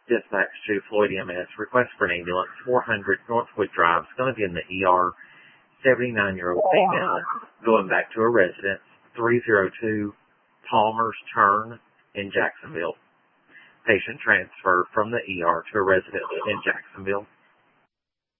Dispatch to Floyd EMS. Request for an ambulance. 400 Northwood Drive. It's going to be in the ER. 79-year-old female. Going back to a residence. 302 Palmer's Turn in Jacksonville. Patient transferred from the ER to a residence in Jacksonville.